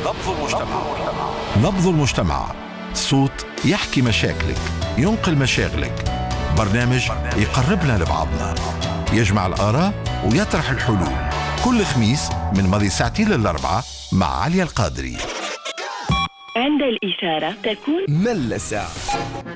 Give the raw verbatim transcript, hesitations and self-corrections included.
نبض المجتمع. نبض المجتمع، صوت يحكي مشاكلك، ينقل مشاغلك، برنامج يقربنا لبعضنا، يجمع الآراء ويطرح الحلول. كل خميس من ماضي ساعتين للأربعة مع عليا القادري. عند الإشارة تكون ملة ساعة.